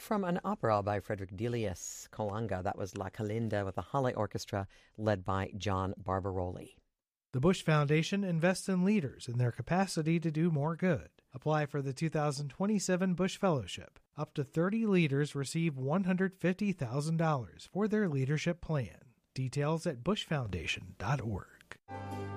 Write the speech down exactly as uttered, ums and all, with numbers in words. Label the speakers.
Speaker 1: from an opera by Frederick Delius Colanga. That was La Calinda with a Halle Orchestra led by John Barbaroli.
Speaker 2: The Bush Foundation invests in leaders in their capacity to do more good. Apply for the two thousand twenty-seven Bush Fellowship. Up to thirty leaders receive one hundred fifty thousand dollars for their leadership plan. Details at bush foundation dot org.